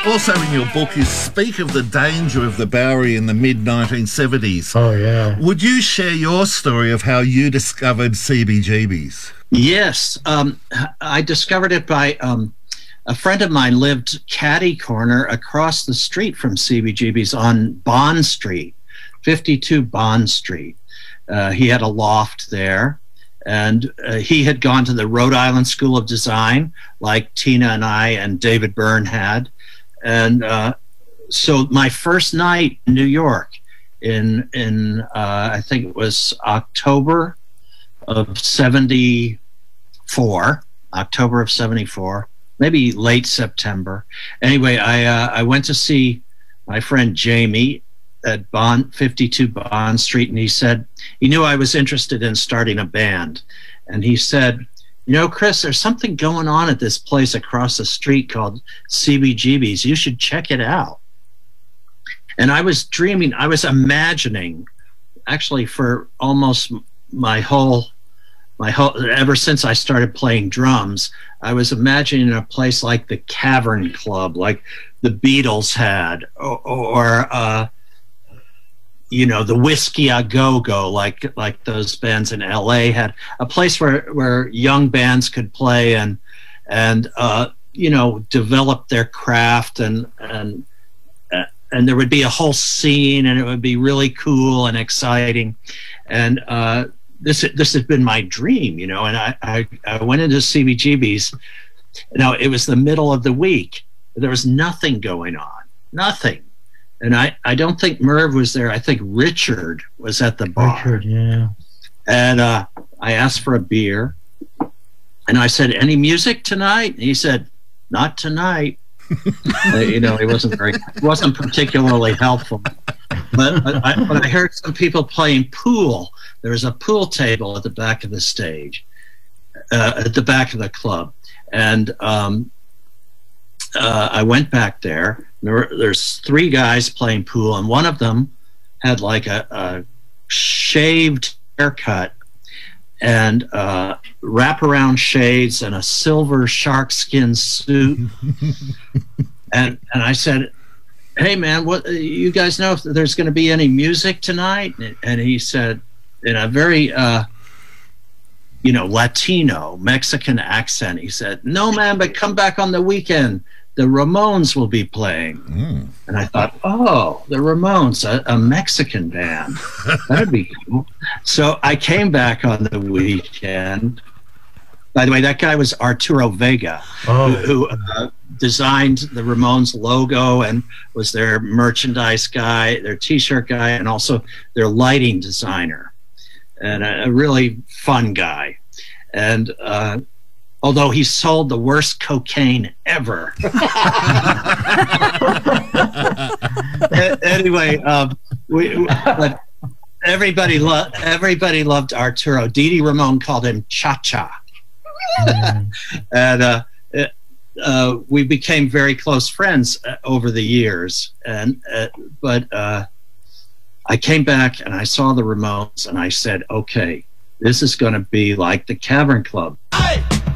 also in your book you speak of the danger of the Bowery in the mid-1970s. Oh, yeah. Would you share your story of how you discovered CBGB's? Yes. I discovered it by a friend of mine lived catty corner across the street from CBGB's on Bond Street, 52 Bond Street. He had a loft there, and he had gone to the Rhode Island School of Design, like Tina and I and David Byrne had. And so my first night in New York in I think it was October of 74, maybe late September. Anyway, I went to see my friend Jamie at 52 Bond Street, and he said he knew I was interested in starting a band, and he said, you know, Chris, there's something going on at this place across the street called CBGB's. You should check it out. And I was dreaming, I was imagining, actually for almost my whole, ever since I started playing drums, I was imagining a place like the Cavern Club, like the Beatles had, or you know, the Whiskey A Go-Go, like those bands in LA had, a place where young bands could play and you know, develop their craft, and there would be a whole scene, and it would be really cool and exciting. And this has been my dream, you know. And I went into CBGB's. Now, it was the middle of the week. There was nothing going on, nothing. And I don't think Merv was there. I think Richard was at the bar. Richard, yeah. And I asked for a beer, and I said, "Any music tonight?" And he said, "Not tonight." You know, he wasn't particularly helpful. But I heard some people playing pool. There was a pool table at the back of the stage, at the back of the club, and I went back there. There's three guys playing pool, and one of them had like a shaved haircut and wraparound shades and a silver sharkskin suit. and I said, "Hey man, what, you guys know if there's going to be any music tonight?" And he said, in a very you know, Latino Mexican accent, he said, "No man, but come back on the weekend. The Ramones will be playing." And I thought, oh, the Ramones, a Mexican band. That'd be cool. So I came back on the weekend. By the way, that guy was Arturo Vega, who designed the Ramones logo and was their merchandise guy, their T-shirt guy, and also their lighting designer. And a really fun guy. And although he sold the worst cocaine ever. Anyway, but everybody loved Arturo. Dee Dee Ramone called him Cha-Cha. And we became very close friends over the years. And but I came back and I saw the Ramones, and I said, okay, this is going to be like the Cavern Club.